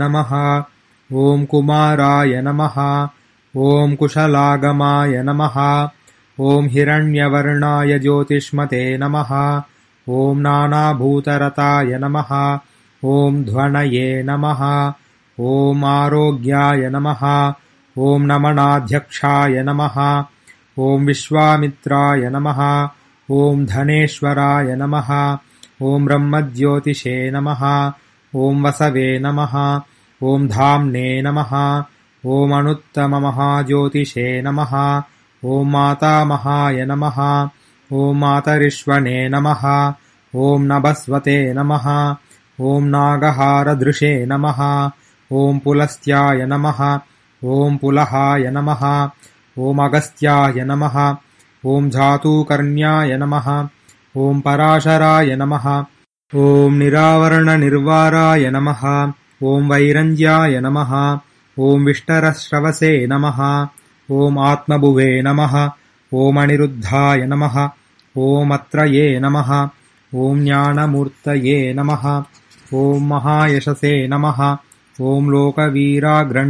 नमः। ॐ कुमाराय नमः। ॐ कुशलागमाय नमः। ॐ हिरण्यवर्णाय ज्योतिष्मते नमः। ॐ नानाभूतरताय नमः। ॐ ध्वनये नमः। ॐ आरोग्याय नमः। ॐ नमनाध्यक्षाय नमः। ॐ विश्वामित्राय नमः। ॐ धनेश्वराय नमः। ॐ ब्रह्मज्योतिषे नमः। ॐ वसवे नमः। ॐ धाम्ने नमः। ॐ अनुत्तममहाज्योतिषे नमः। ॐ मातामहाय नमः। ॐ मातरिश्वने नमः। ॐ नभस्वते नमः। ॐ नागहारदृशे नमः। ॐ पुलस्त्याय नमः। ॐ पुलहाय नमः। ॐ अगस्त्याय नमः। ॐ धातुकर्ण्याय नमः। ॐ पराशराय नमः। ॐ निरावरणनिर्वाराय नमः। ॐ वैरञ्ज्याय नमः। ॐ विष्टरश्रवसे नमः। ॐ आत्मभुवे नमः। ॐ अनिरुद्धाय नमः। ॐ अत्रये नमः। ॐ ज्ञानमूर्तये नमः। ॐ महायशसे नमः। ॐ लोकवीराग्रण्